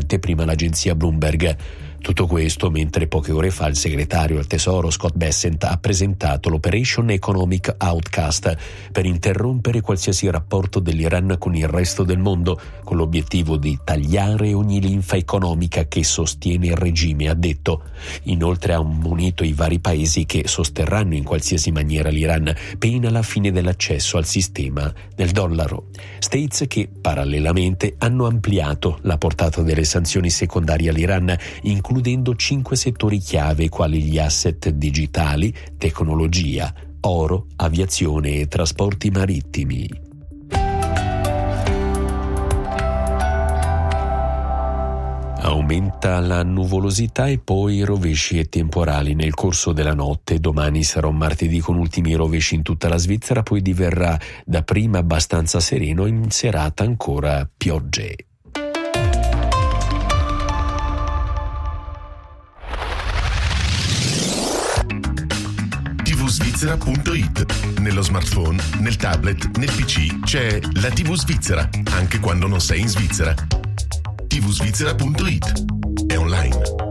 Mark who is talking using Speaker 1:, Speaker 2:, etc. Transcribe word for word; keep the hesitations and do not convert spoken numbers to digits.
Speaker 1: anteprima l'agenzia Bloomberg. Tutto questo mentre poche ore fa il segretario al Tesoro Scott Bessent ha presentato l'Operation Economic Outcast per interrompere qualsiasi rapporto dell'Iran con il resto del mondo, con l'obiettivo di tagliare ogni linfa economica che sostiene il regime, ha detto. Inoltre ha munito i vari paesi che sosterranno in qualsiasi maniera l'Iran, pena la fine dell'accesso al sistema del dollaro. States che parallelamente hanno ampliato la portata delle sanzioni secondarie all'Iran, includendo cinque settori chiave quali gli asset digitali, tecnologia, oro, aviazione e trasporti marittimi. Aumenta la nuvolosità e poi rovesci e temporali nel corso della notte. Domani sarà un martedì con ultimi rovesci in tutta la Svizzera, poi diverrà dapprima abbastanza sereno e in serata ancora piogge.
Speaker 2: Svizzera punto it. Nello smartphone, nel tablet, nel P C c'è la tivù Svizzera, anche quando non sei in Svizzera. tivù svizzera punto it. È online.